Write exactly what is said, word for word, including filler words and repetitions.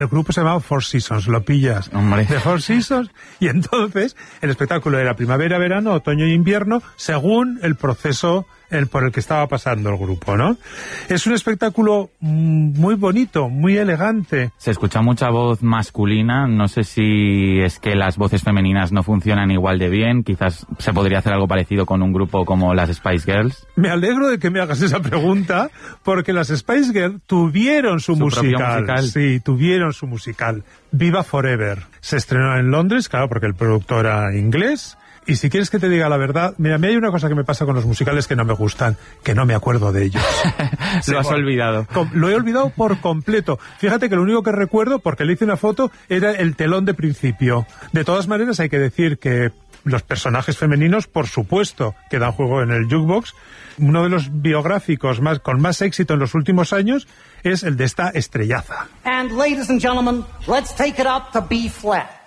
El grupo se llamaba Four Seasons, lo pillas. Hombre. De Four Seasons. Y entonces el espectáculo era primavera, verano, otoño e invierno, según el proceso el, por el que estaba pasando el grupo, ¿no? Es un espectáculo muy bonito, muy elegante. Se escucha mucha voz masculina, no sé si es que las voces femeninas no funcionan igual de bien, quizás se podría hacer algo parecido con un grupo como las Spice Girls. Me alegro de que me hagas esa pregunta, porque las Spice Girls tuvieron su, ¿Su musical. musical. Sí, tuvieron su musical. Viva Forever. Se estrenó en Londres, claro, porque el productor era inglés. Y si quieres que te diga la verdad, mira, a mí hay una cosa que me pasa con los musicales que no me gustan, que no me acuerdo de ellos. Lo has olvidado. Lo he olvidado por completo. Fíjate que lo único que recuerdo, porque le hice una foto, era el telón de principio. De todas maneras, hay que decir que los personajes femeninos, por supuesto, que dan juego en el jukebox. Uno de los biográficos más con más éxito en los últimos años es el de esta estrellaza. And ladies and gentlemen, let's take it up to B flat.